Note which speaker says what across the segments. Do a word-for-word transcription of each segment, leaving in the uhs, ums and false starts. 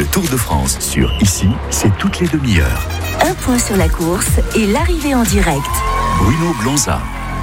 Speaker 1: Le Tour de France sur Ici, c'est toutes les demi-heures.
Speaker 2: Un point sur la course et l'arrivée en direct.
Speaker 1: Bruno Blanza.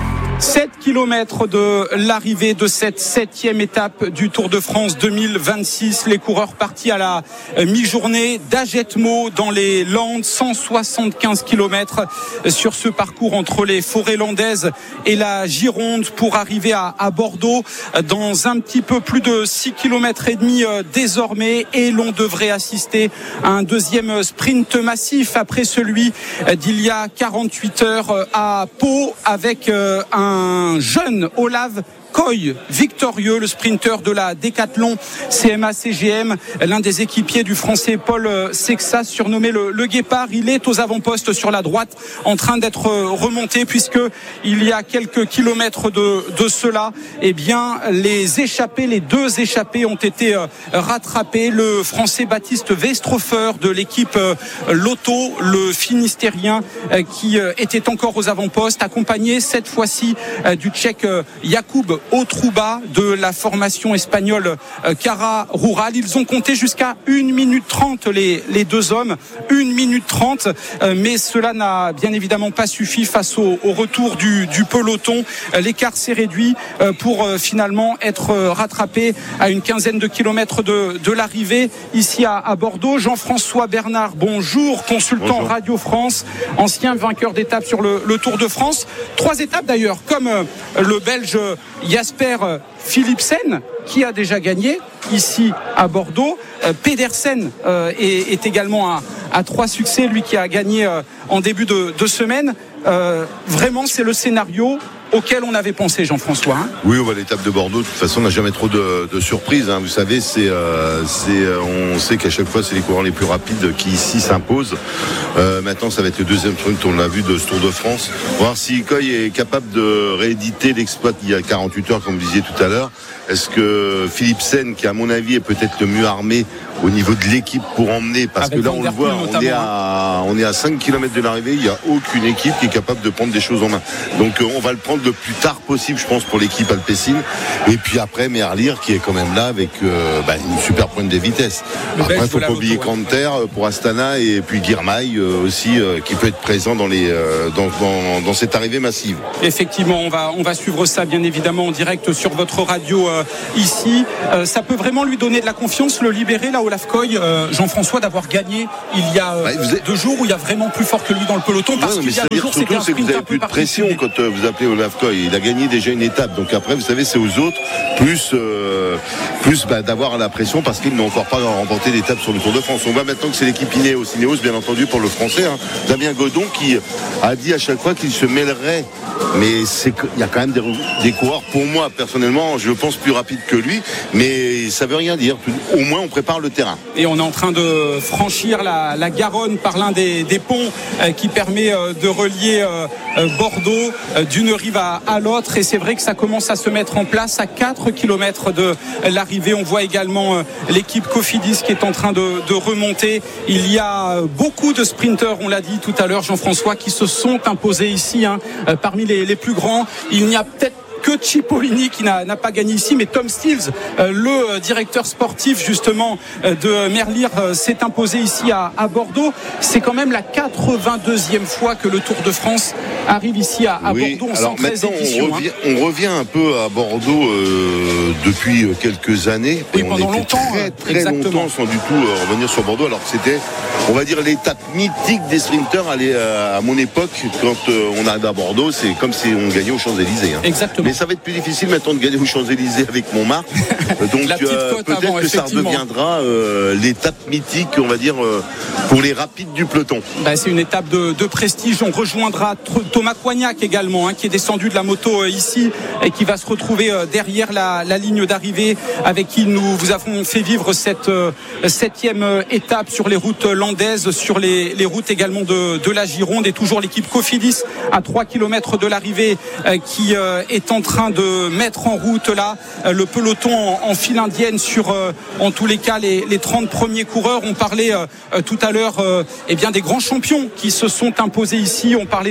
Speaker 3: sept kilomètres de l'arrivée de cette septième étape du Tour de France deux mille vingt-six. Les coureurs partis à la mi-journée d'Agetmo dans les Landes. cent soixante-quinze kilomètres sur ce parcours entre les forêts landaises et la Gironde pour arriver à, à Bordeaux dans un petit peu plus de six kilomètres et demi désormais. Et l'on devrait assister à un deuxième sprint massif après celui d'il y a quarante-huit heures à Pau avec un un jeune Olav Koy, victorieux, le sprinter de la Décathlon C M A C G M, l'un des équipiers du français Paul Sexas, surnommé le, le Guépard. Il est aux avant-postes sur la droite en train d'être remonté puisque il y a quelques kilomètres de, de cela, eh bien, les échappés, les deux échappés ont été rattrapés. Le français Baptiste Westrofer de l'équipe Lotto, le Finistérien qui était encore aux avant-postes, accompagné cette fois-ci du Tchèque Jakub Otruba de la formation espagnole Cara Rural. Ils ont compté jusqu'à une minute trente les, les deux hommes, une minute trente, mais cela n'a bien évidemment pas suffi face au, au retour du, du peloton. L'écart s'est réduit pour finalement être rattrapé à une quinzaine de kilomètres de, de l'arrivée ici à, à Bordeaux. Jean-François Bernard, bonjour, consultant bonjour. Radio France, ancien vainqueur d'étape sur le, le Tour de France. Trois étapes d'ailleurs, comme le Belge Jasper Philipsen qui a déjà gagné ici à Bordeaux. Euh, Pedersen euh, est, est également à, à trois succès, lui qui a gagné euh, en début de, de semaine. Euh, vraiment, c'est le scénario auquel on avait pensé, Jean-François. Hein.
Speaker 4: Oui, on va l'étape de Bordeaux. De toute façon, on n'a jamais trop de, de surprises. Hein. Vous savez, c'est, euh, c'est, on sait qu'à chaque fois, c'est les coureurs les plus rapides qui ici s'imposent. Euh, maintenant, ça va être le deuxième sprint, on l'a vu, de ce Tour de France. Voir si Koy est capable de rééditer l'exploit il y a quarante-huit heures, comme vous disiez tout à l'heure. Est-ce que Philipsen, qui à mon avis est peut-être le mieux armé au niveau de l'équipe pour emmener, parce Avec que là on le voit, on est, à, on est à cinq kilomètres de l'arrivée, il n'y a aucune équipe qui est capable de prendre des choses en main. Donc on va le prendre le plus tard possible, je pense, pour l'équipe alpecin. Et puis après, Merlier qui est quand même là avec euh, bah, une super pointe de vitesse. Le après, il ne faut pas oublier Kanter pour Astana et puis Girmay euh, aussi euh, qui peut être présent dans, les, euh, dans, dans, dans cette arrivée massive.
Speaker 3: Effectivement, on va, on va suivre ça bien évidemment en direct sur votre radio euh, ici. Euh, ça peut vraiment lui donner de la confiance, le libérer là, Olav Koy, euh, Jean-François, d'avoir gagné il y a euh, bah, êtes... deux jours où il y a vraiment plus fort que lui dans le peloton. Parce
Speaker 4: ouais,
Speaker 3: qu'il y a deux jours,
Speaker 4: surtout,
Speaker 3: c'était un
Speaker 4: c'est que vous avez plus de pression quand euh, vous appelez Olav Koy. Il a gagné déjà une étape. Donc après, vous savez, c'est aux autres, plus, euh, plus bah, d'avoir la pression parce qu'ils n'ont encore pas remporté d'étape sur le Tour de France. On voit maintenant que c'est l'équipe Ineos, Ineos bien entendu pour le français. Hein. Damien Godon qui a dit à chaque fois qu'il se mêlerait. Mais c'est il y a quand même des, des coureurs, pour moi, personnellement, je pense plus rapides que lui. Mais ça veut rien dire. Au moins, on prépare le terrain.
Speaker 3: Et on est en train de franchir la, la Garonne par l'un des, des ponts euh, qui permet euh, de relier euh, Bordeaux euh, d'une rive à, à l'autre. Et c'est vrai que ça commence à se mettre en place à quatre kilomètres de l'arrivée. On voit également euh, l'équipe Cofidis qui est en train de, de remonter. Il y a euh, beaucoup de sprinteurs, on l'a dit tout à l'heure, Jean-François, qui se sont imposés ici. Hein, euh, parmi les, les plus grands, il n'y a peut-être que Cipollini qui n'a, n'a pas gagné ici, mais Tom Stills, euh, le directeur sportif justement euh, de Merlier, euh, s'est imposé ici à, à Bordeaux. C'est quand même la quatre-vingt-deuxième fois que le Tour de France arrive ici à, à
Speaker 4: oui,
Speaker 3: Bordeaux en
Speaker 4: alors
Speaker 3: cent treize éditions.
Speaker 4: On revient, hein. on revient un peu à Bordeaux euh, depuis quelques années.
Speaker 3: Oui,
Speaker 4: et
Speaker 3: pendant
Speaker 4: on
Speaker 3: longtemps.
Speaker 4: Très, très
Speaker 3: exactement.
Speaker 4: longtemps sans du tout euh, revenir sur Bordeaux. Alors que c'était, on va dire, l'étape mythique des sprinteurs. Allez, euh, à mon époque, quand euh, on arrive à Bordeaux, c'est comme si on gagnait aux Champs-Élysées. Hein.
Speaker 3: Exactement.
Speaker 4: Mais ça va être plus difficile maintenant de gagner aux Champs-Élysées avec Montmartre. Donc euh, peut-être avant, que ça redeviendra euh, l'étape mythique, on va dire, euh, pour les rapides du peloton.
Speaker 3: Bah, c'est une étape de, de prestige. On rejoindra Thomas Coignac également, hein, qui est descendu de la moto euh, ici et qui va se retrouver euh, derrière la, la ligne d'arrivée, avec qui nous vous avons fait vivre cette euh, septième euh, étape sur les routes landaises, sur les, les routes également de, de la Gironde, et toujours l'équipe Cofidis à trois kilomètres de l'arrivée euh, qui euh, est en train de mettre en route là euh, le peloton en, en file indienne sur euh, en tous les cas les, les trente premiers coureurs. On parlait euh, tout à l'heure euh, eh bien des grands champions qui se sont imposés ici. On parlait de, de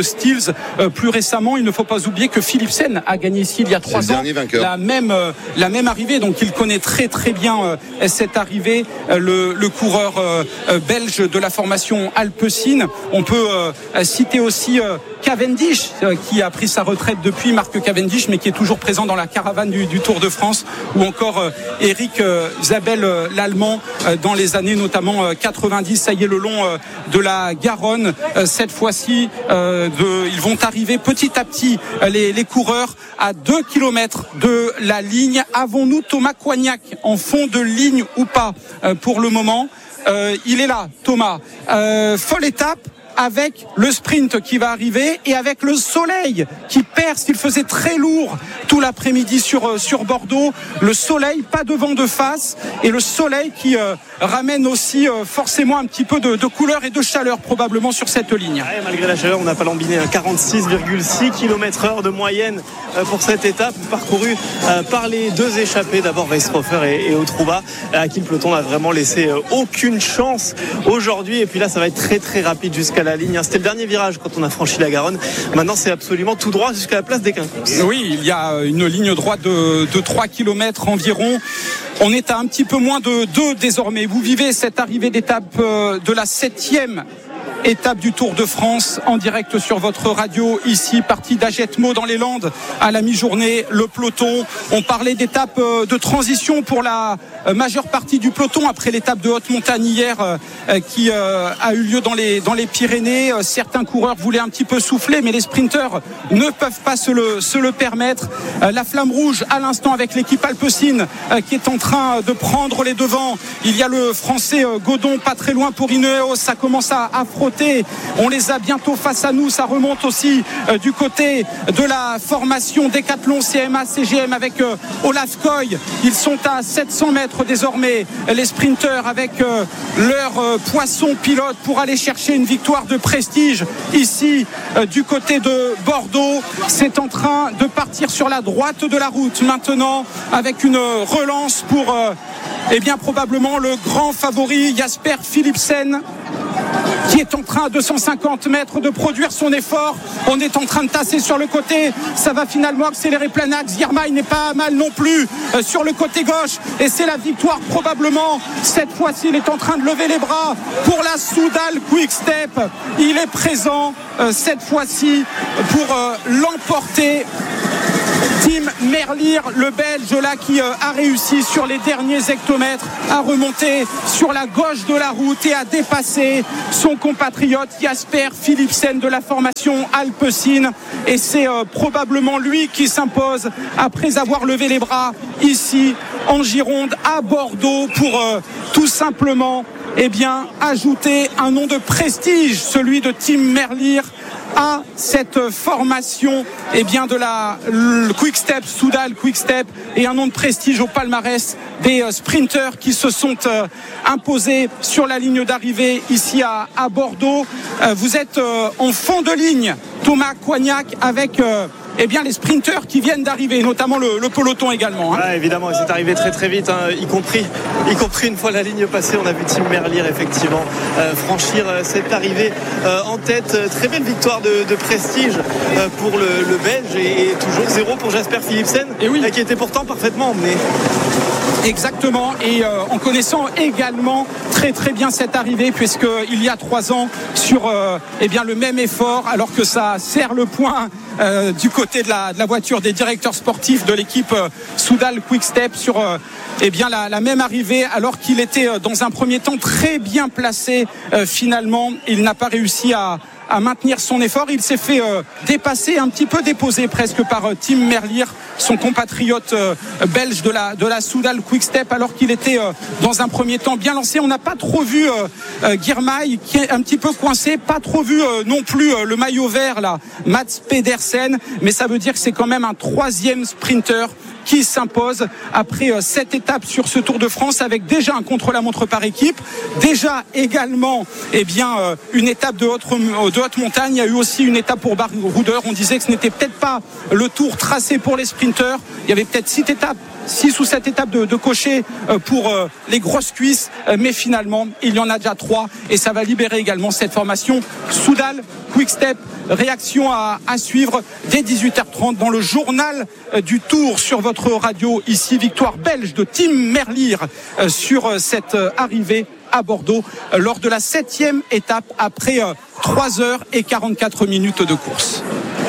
Speaker 3: Stills euh, plus récemment. Il ne faut pas oublier que Philipsen a gagné ici il y a trois ans la même, euh, la même arrivée, donc il connaît très très bien euh, cette arrivée, euh, le, le coureur euh, euh, belge de la formation Alpecin. On peut euh, citer aussi euh, Cavendish euh, qui a pris sa retraite depuis, Marc Cavendish, mais qui est toujours présent dans la caravane du, du Tour de France, ou encore euh, Eric euh, Zabel, euh, l'Allemand, euh, dans les années notamment euh, quatre-vingt-dix. Ça y est, le long euh, de la Garonne, euh, cette fois-ci euh, de, ils vont arriver petit à petit, euh, les, les coureurs, à deux kilomètres de la ligne. Avons-nous Thomas Coignac en fond de ligne ou pas euh, pour le moment? euh, Il est là, Thomas. Euh, folle étape, avec le sprint qui va arriver et avec le soleil qui perce. Il faisait très lourd tout l'après-midi sur, sur Bordeaux. Le soleil, pas de vent de face, et le soleil qui euh, ramène aussi euh, forcément un petit peu de, de couleur et de chaleur probablement sur cette ligne.
Speaker 5: Ouais, malgré la chaleur, on n'a pas lambiné, hein. quarante-six virgule six kilomètres heure de moyenne euh, pour cette étape parcourue euh, par les deux échappés, d'abord Weishofer et, et Otrouba, à qui le peloton n'a vraiment laissé euh, aucune chance aujourd'hui. Et puis là, ça va être très très rapide jusqu'à la ligne. C'était le dernier virage quand on a franchi la Garonne. Maintenant, c'est absolument tout droit jusqu'à la place des Quinconces.
Speaker 3: Oui, il y a une ligne droite de, de trois kilomètres environ. On est à un petit peu moins de deux désormais. Vous vivez cette arrivée d'étape de la septième étape du Tour de France en direct sur votre radio, ici, partie d'Agetmo dans les Landes à la mi-journée. Le peloton, on parlait d'étape de transition pour la majeure partie du peloton après l'étape de haute montagne hier qui a eu lieu dans les, dans les Pyrénées. Certains coureurs voulaient un petit peu souffler, mais les sprinteurs ne peuvent pas se le, se le permettre. La flamme rouge à l'instant avec l'équipe Alpecin qui est en train de prendre les devants. Il y a le français Godon pas très loin pour Ineos. Ça commence à, à frotter. On les a bientôt face à nous. Ça remonte aussi euh, du côté de la formation Décathlon C M A C G M avec euh, Olaf Koy. Ils sont à sept cents mètres désormais, les sprinteurs, avec euh, leur euh, poisson pilote pour aller chercher une victoire de prestige ici euh, du côté de Bordeaux. C'est en train de partir sur la droite de la route maintenant avec une relance pour euh, eh bien probablement le grand favori Jasper Philipsen, qui est en train à deux cent cinquante mètres de produire son effort. On est en train de tasser sur le côté. Ça va finalement accélérer plein axe. Girmay n'est pas mal non plus euh, sur le côté gauche. Et c'est la victoire probablement. Cette fois-ci, il est en train de lever les bras pour la Soudal Quick Step. Il est présent euh, cette fois-ci pour euh, l'emporter. Tim Merlier, le Belge là qui euh, a réussi sur les derniers hectomètres à remonter sur la gauche de la route et à dépasser son compatriote Jasper Philipsen de la formation Alpecin. Et c'est euh, probablement lui qui s'impose après avoir levé les bras ici en Gironde, à Bordeaux, pour euh, tout simplement eh bien, ajouter un nom de prestige, celui de Tim Merlier, à cette formation eh bien de la Quick Step, Soudal Quick Step, et un nom de prestige au palmarès des sprinteurs qui se sont euh, imposés sur la ligne d'arrivée ici à, à Bordeaux. Euh, vous êtes euh, en fond de ligne, Thomas Coignac, avec euh, eh bien, les sprinteurs qui viennent d'arriver, notamment le, le peloton également. Hein.
Speaker 5: Ah, évidemment, c'est arrivé très très vite, hein, y compris, y compris une fois la ligne passée. On a vu Tim Merlier effectivement euh, franchir euh, cette arrivée euh, en tête. Très belle victoire de, de prestige euh, pour le, le Belge, et, et toujours zéro pour Jasper Philipsen, et oui. euh, qui était pourtant parfaitement emmené.
Speaker 3: Exactement, et euh, en connaissant également très très bien cette arrivée, puisqu'il y a trois ans sur euh, eh bien, le même effort, alors que ça serre le point euh, du côté de la, de la voiture des directeurs sportifs de l'équipe euh, Soudal Quick Step, sur euh, eh bien, la, la même arrivée, alors qu'il était euh, dans un premier temps très bien placé. Euh, finalement, il n'a pas réussi à à maintenir son effort. Il s'est fait euh, dépasser, un petit peu déposé presque par euh, Tim Merlier, son compatriote euh, belge de la, de la Soudal Quick Step, alors qu'il était euh, dans un premier temps bien lancé. On n'a pas trop vu euh, euh, Girmay, qui est un petit peu coincé, pas trop vu euh, non plus euh, le maillot vert là, Mats Pedersen, mais ça veut dire que c'est quand même un troisième sprinter qui s'impose après euh, cette étape sur ce Tour de France, avec déjà un contre-la-montre par équipe, déjà également eh bien, euh, une étape de haute, de haute montagne. Il y a eu aussi une étape pour baroudeur. On disait que ce n'était peut-être pas le tour tracé pour les sprinteurs. Il y avait peut-être six étapes six ou sept étapes de, de cocher pour euh, les grosses cuisses, mais finalement il y en a déjà trois, et ça va libérer également cette formation Soudal Quick Step Réaction à, à suivre dès dix-huit heures trente dans le journal du Tour sur votre radio. Ici, victoire belge de Tim Merlier sur cette arrivée à Bordeaux lors de la septième étape après trois heures et quarante-quatre minutes de course.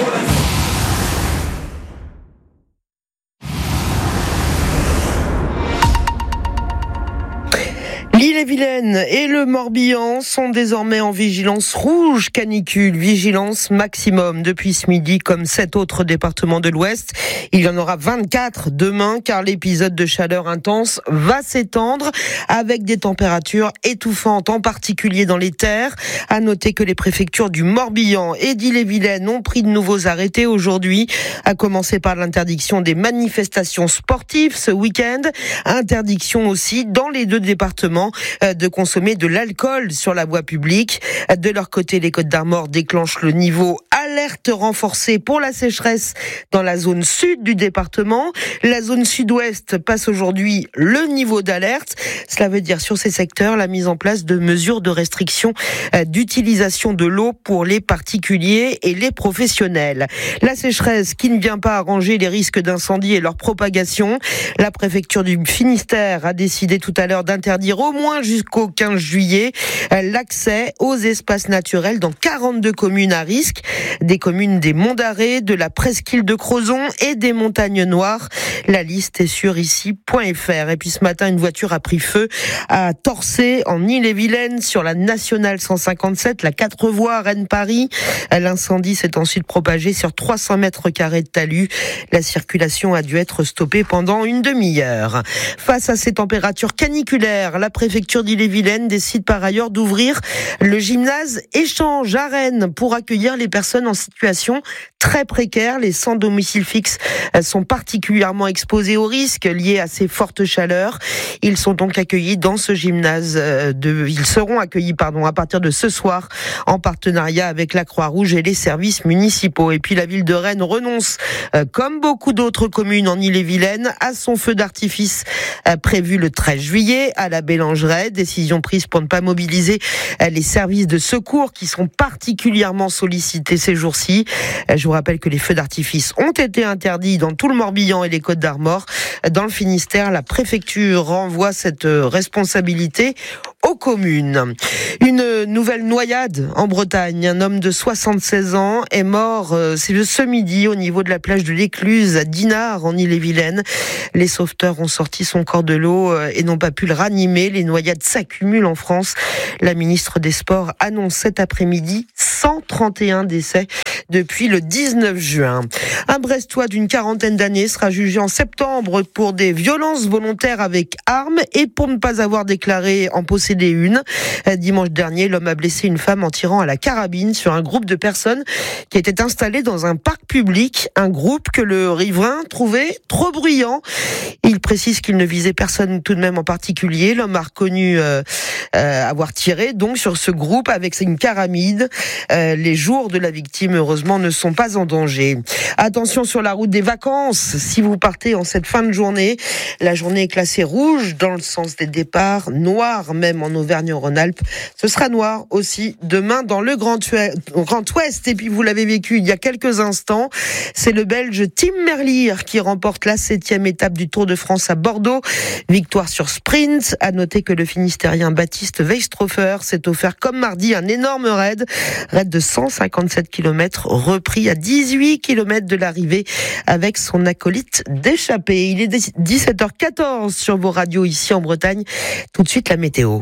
Speaker 6: L'Ille-et-Vilaine et le Morbihan sont désormais en vigilance rouge canicule, vigilance maximum depuis ce midi comme sept autres départements de l'Ouest. Il y en aura vingt-quatre demain car l'épisode de chaleur intense va s'étendre avec des températures étouffantes, en particulier dans les terres. À noter que les préfectures du Morbihan et d'Ille-et-Vilaine ont pris de nouveaux arrêtés aujourd'hui, à commencer par l'interdiction des manifestations sportives ce week-end. Interdiction aussi dans les deux départements de consommer de l'alcool sur la voie publique. De leur côté, les Côtes-d'Armor déclenchent le niveau alerte renforcée pour la sécheresse dans la zone sud du département. La zone sud-ouest passe aujourd'hui le niveau d'alerte. Cela veut dire sur ces secteurs la mise en place de mesures de restriction d'utilisation de l'eau pour les particuliers et les professionnels. La sécheresse qui ne vient pas arranger les risques d'incendie et leur propagation. La préfecture du Finistère a décidé tout à l'heure d'interdire au moins jusqu'au quinze juillet l'accès aux espaces naturels dans quarante-deux communes à risque. Des communes des Monts d'Arrée, de la presqu'île de Crozon et des Montagnes Noires. La liste est sur ici point f r. Et puis ce matin, une voiture a pris feu à Torcé, en Ille-et-Vilaine, sur la nationale cent cinquante-sept, la quatre voies Rennes-Paris. L'incendie s'est ensuite propagé sur trois cents mètres carrés de talus. La circulation a dû être stoppée pendant une demi-heure. Face à ces températures caniculaires, la préfecture d'Ille-et-Vilaine décide par ailleurs d'ouvrir le gymnase Échange à Rennes pour accueillir les personnes en situation très précaire. Les sans domicile fixe sont particulièrement exposés aux risques liés à ces fortes chaleurs. Ils sont donc accueillis dans ce gymnase de, ils seront accueillis, pardon, à partir de ce soir en partenariat avec la Croix-Rouge et les services municipaux. Et puis la ville de Rennes renonce, comme beaucoup d'autres communes en Ille-et-Vilaine, à son feu d'artifice prévu le treize juillet à la Bélangeraie. Décision prise pour ne pas mobiliser les services de secours qui sont particulièrement sollicités ces jours-ci. Je vous rappelle que les feux d'artifice ont été interdits dans tout le Morbihan et les Côtes-d'Armor. Dans le Finistère, la préfecture renvoie cette responsabilité aux communes. Une nouvelle noyade en Bretagne. Un homme de soixante-seize ans est mort c'est ce midi au niveau de la plage de l'Écluse à Dinard en Ille-et-Vilaine. Les sauveteurs ont sorti son corps de l'eau et n'ont pas pu le ranimer. Les noyades s'accumulent en France. La ministre des Sports annonce cet après-midi cent trente et un décès depuis le dix-neuf juin. Un Brestois d'une quarantaine d'années sera jugé en septembre pour des violences volontaires avec armes et pour ne pas avoir déclaré en posséder une. Dimanche dernier, l'homme a blessé une femme en tirant à la carabine sur un groupe de personnes qui était installé dans un parc public. Un groupe que le riverain trouvait trop bruyant. Il précise qu'il ne visait personne tout de même en particulier. L'homme a reconnu euh, euh, avoir tiré donc sur ce groupe avec une carabine. Euh, les jours de la victime, heureusement, ne sont pas en danger. Attention sur la route des vacances. Si vous partez en cette fin de journée, la journée est classée rouge dans le sens des départs, noir même en Auvergne-Rhône-Alpes. Ce sera noir aussi demain dans le Grand Ouest. Et puis vous l'avez vécu il y a quelques instants, c'est le Belge Tim Merlier qui remporte la septième étape du Tour de France à Bordeaux. Victoire sur sprint. À noter que le Finistérien Baptiste Weistrofer s'est offert comme mardi un énorme raid, raid de cent cinquante-sept kilomètres, repris à dix-huit kilomètres de l'arrivée avec son acolyte d'échappée. Il est dix-sept heures quatorze sur vos radios ici en Bretagne. Tout de suite la météo.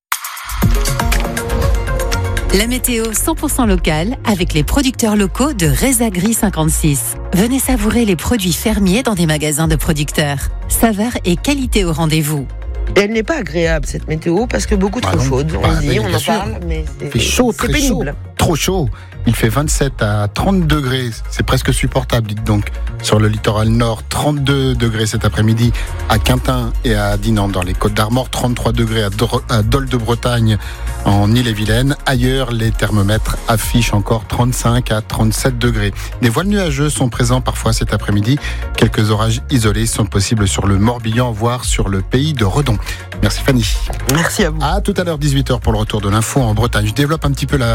Speaker 2: La météo cent pour cent locale avec les producteurs locaux de Rezagri cinquante-six. Venez savourer les produits fermiers dans des magasins de producteurs. Saveur et qualité au rendez-vous.
Speaker 6: Et elle n'est pas agréable cette météo parce que beaucoup trop ah chaude. On
Speaker 7: bah,
Speaker 6: dit, on en
Speaker 7: sûr.
Speaker 6: parle, mais c'est,
Speaker 7: il fait chaud,
Speaker 6: c'est
Speaker 7: très
Speaker 6: pénible.
Speaker 7: chaud, trop chaud. Il fait vingt-sept à trente degrés, c'est presque supportable, dites donc. Sur le littoral nord, trente-deux degrés cet après-midi à Quintin et à Dinan dans les Côtes-d'Armor, trente-trois degrés à, Dro- à Dol de Bretagne en Ille-et-Vilaine. Ailleurs, les thermomètres affichent encore trente-cinq à trente-sept degrés. Des voiles nuageux sont présents parfois cet après-midi. Quelques orages isolés sont possibles sur le Morbihan, voire sur le pays de Redon. Merci Fanny.
Speaker 6: Merci à vous.
Speaker 7: À tout à l'heure, dix-huit heures pour le retour de l'info en Bretagne. Je développe un petit peu la, la, la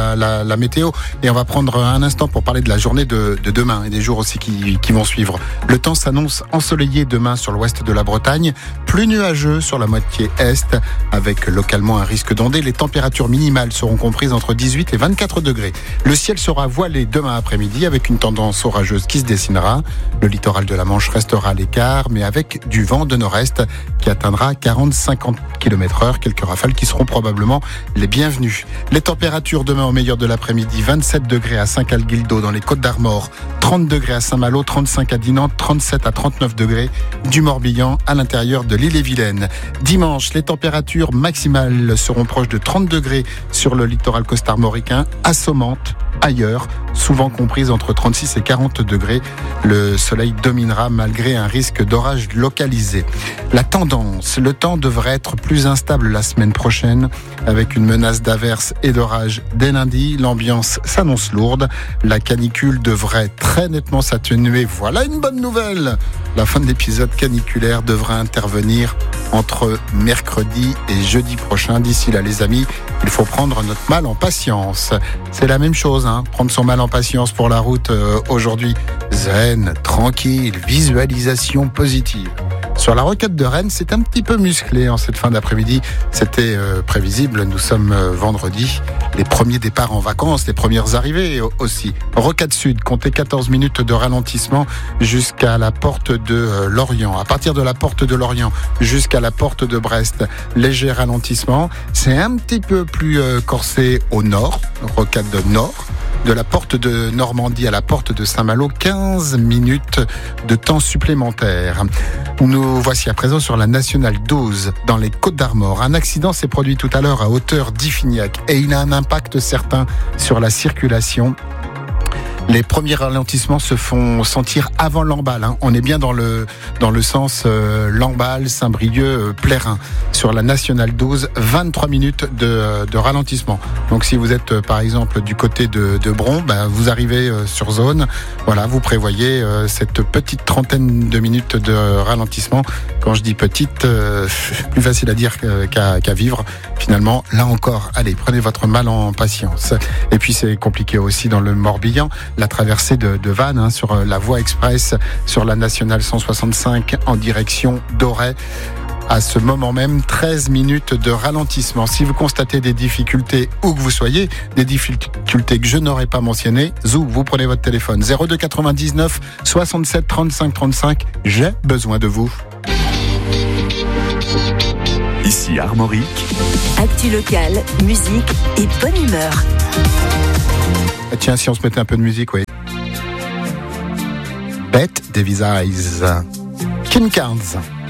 Speaker 7: la météo et on va prendre un instant pour parler de la journée de, de demain et des jours aussi qui, qui vont suivre. Le temps s'annonce ensoleillé demain sur l'ouest de la Bretagne, plus nuageux sur la moitié est, avec localement un risque d'ondée. Les températures minimales seront comprises entre dix-huit et vingt-quatre degrés. Le ciel sera voilé demain après-midi avec une tendance orageuse qui se dessinera. Le littoral de la Manche restera à l'écart, mais avec du vent de nord-est qui atteindra quarante à cinquante kilomètres heure. Quelques rafales qui seront probablement les bienvenues. Les températures demain au meilleur de l'après-midi, vingt-sept degrés à Saint-Calguildo dans les Côtes d'Armor, trente degrés à Saint-Malo, trente-cinq à Dinan, trente-sept à trente-neuf degrés du Morbihan à l'intérieur de l'île-et-Vilaine. Dimanche, les températures maximales seront proches de trente degrés sur le littoral costarmoricain, à Saumante, ailleurs, souvent comprises entre trente-six et quarante degrés. Le soleil dominera malgré un risque d'orage localisé. La tendance, le temps devrait être plus instable la semaine prochaine avec une menace d'averses et d'orage dès lundi. L'ambiance s'annonce lourde. La canicule devrait très nettement s'atténuer. Voilà une bonne nouvelle. La fin de l'épisode caniculaire devrait intervenir entre mercredi et jeudi prochain. D'ici là, les amis, il faut prendre notre mal en patience. C'est la même chose, hein, prendre son mal en patience pour la route euh, aujourd'hui. Zen, tranquille, visualisation positive. Sur la rocade de Rennes, c'est un petit peu musclé en cette fin d'après-midi. C'était euh, prévisible, nous sommes euh, vendredi. Les premiers départs en vacances, les premières arrivées aussi. Rocade Sud, comptez quatorze minutes de ralentissement jusqu'à la porte de euh, Lorient. À partir de la porte de Lorient jusqu'à la porte de Brest, léger ralentissement. C'est un petit peu plus euh, corsé au nord, rocade nord. De la porte de Normandie à la porte de Saint-Malo, quinze minutes de temps supplémentaire. Nous voici à présent sur la nationale douze, dans les Côtes d'Armor. Un accident s'est produit tout à l'heure à hauteur d'Iffignac et il a un impact certain sur la circulation. Les premiers ralentissements se font sentir avant Lamballe. Hein. On est bien dans le dans le sens euh, Lamballe, Saint-Brieuc, euh, Plérin. Sur la nationale douze, vingt-trois minutes de, de ralentissement. Donc si vous êtes euh, par exemple du côté de, de Bron, ben, vous arrivez euh, sur zone. Voilà, vous prévoyez euh, cette petite trentaine de minutes de ralentissement. Quand je dis petite, euh, plus facile à dire qu'à, qu'à vivre. Finalement, là encore, allez, prenez votre mal en patience. Et puis c'est compliqué aussi dans le Morbihan. La traversée de, de Vannes hein, sur la voie express sur la nationale cent soixante-cinq en direction d'Auray. À ce moment même, treize minutes de ralentissement. Si vous constatez des difficultés où que vous soyez, des difficultés que je n'aurais pas mentionnées, zou, vous prenez votre téléphone zéro deux quatre-vingt-dix-neuf soixante-sept trente-cinq trente-cinq. J'ai besoin de vous.
Speaker 1: Ici Armorique.
Speaker 2: Actu locale, musique et bonne humeur.
Speaker 7: Tiens, si on se mettait un peu de musique, oui. Bette Davis Eyes. King Carnes.